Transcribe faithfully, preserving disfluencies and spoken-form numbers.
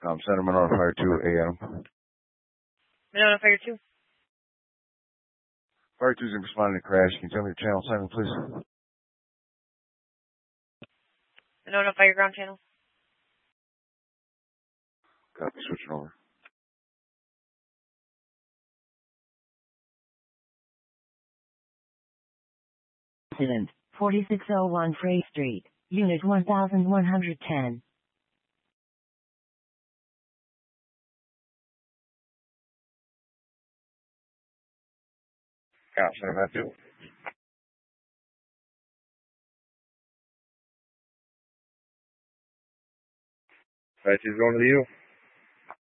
Um, Center Monroe Fire two A M. Monroe Fire two. Fire two's in responding to crash. Can you tell me your channel assignment, please? Monroe Fire ground channel. Copy, switching over. Incident, forty-six oh one Freight Street, Unit one thousand one hundred ten. Count, Center two. Fire two's going to the U.